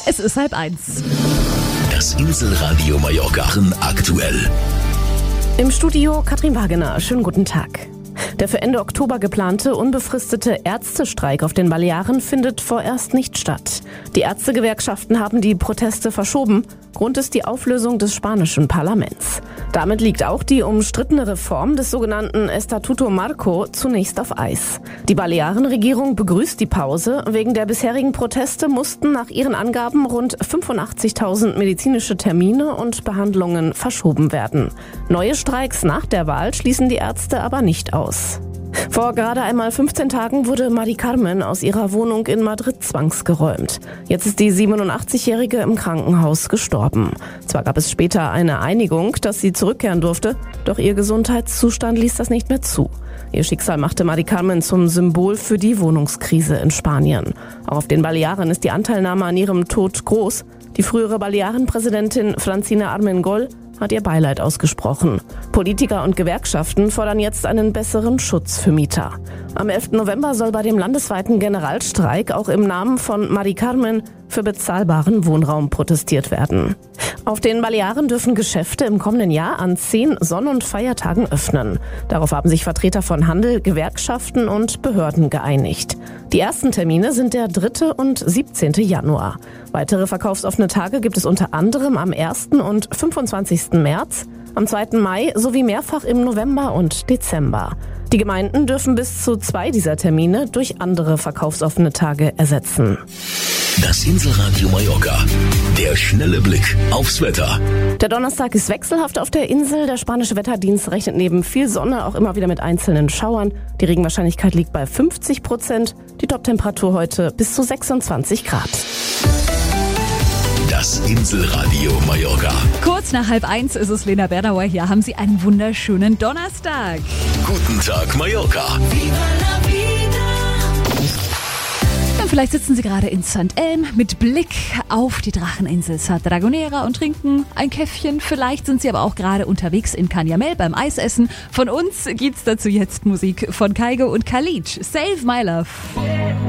Es ist 12:30. Das Inselradio Mallorca aktuell. Im Studio Katrin Wagener. Schönen guten Tag. Der für Ende Oktober geplante unbefristete Ärztestreik auf den Balearen findet vorerst nicht statt. Die Ärztegewerkschaften haben die Proteste verschoben. Grund ist die Auflösung des spanischen Parlaments. Damit liegt auch die umstrittene Reform des sogenannten Estatuto Marco zunächst auf Eis. Die Balearenregierung begrüßt die Pause. Wegen der bisherigen Proteste mussten nach ihren Angaben rund 85.000 medizinische Termine und Behandlungen verschoben werden. Neue Streiks nach der Wahl schließen die Ärzte aber nicht aus. Vor gerade einmal 15 Tagen wurde Mari Carmen aus ihrer Wohnung in Madrid zwangsgeräumt. Jetzt ist die 87-Jährige im Krankenhaus gestorben. Zwar gab es später eine Einigung, dass sie zurückkehren durfte, doch ihr Gesundheitszustand ließ das nicht mehr zu. Ihr Schicksal machte Mari Carmen zum Symbol für die Wohnungskrise in Spanien. Auch auf den Balearen ist die Anteilnahme an ihrem Tod groß. Die frühere Balearenpräsidentin Francina Armengol hat ihr Beileid ausgesprochen. Politiker und Gewerkschaften fordern jetzt einen besseren Schutz für Mieter. Am 11. November soll bei dem landesweiten Generalstreik auch im Namen von Mari Carmen für bezahlbaren Wohnraum protestiert werden. Auf den Balearen dürfen Geschäfte im kommenden Jahr an 10 Sonn- und Feiertagen öffnen. Darauf haben sich Vertreter von Handel, Gewerkschaften und Behörden geeinigt. Die ersten Termine sind der 3. und 17. Januar. Weitere verkaufsoffene Tage gibt es unter anderem am 1. und 25. März, am 2. Mai sowie mehrfach im November und Dezember. Die Gemeinden dürfen bis zu 2 dieser Termine durch andere verkaufsoffene Tage ersetzen. Das Inselradio Mallorca. Der schnelle Blick aufs Wetter. Der Donnerstag ist wechselhaft auf der Insel. Der spanische Wetterdienst rechnet neben viel Sonne auch immer wieder mit einzelnen Schauern. Die Regenwahrscheinlichkeit liegt bei 50%. Die Toptemperatur heute bis zu 26 Grad. Das Inselradio Mallorca. Kurz nach 12:30 ist es Lena Bernauer hier. Haben Sie einen wunderschönen Donnerstag. Guten Tag Mallorca. Ja, vielleicht sitzen Sie gerade in St. Elm mit Blick auf die Dracheninsel Sa Dragonera und trinken ein Käffchen. Vielleicht sind Sie aber auch gerade unterwegs in Canyamel beim Eisessen. Von uns gibt's dazu jetzt Musik von Kygo und Khalid. Save My Love.